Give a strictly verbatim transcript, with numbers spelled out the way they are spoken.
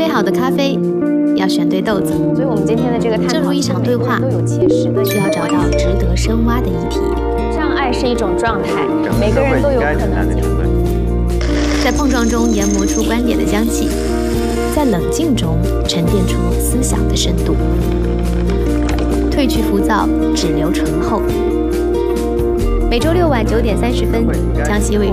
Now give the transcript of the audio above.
杯好的咖啡，要选对豆子。 所以我们今天的这个探讨， 正如一场对话， 都有切实的需要找到值得深挖的议题。 障碍是一种状态，每个人都有可能经历。 在碰撞中研磨出观点的香气，在冷静中沉淀出思想的深度。褪去浮躁，只留醇厚。每周六晚九点三十分，江西卫视。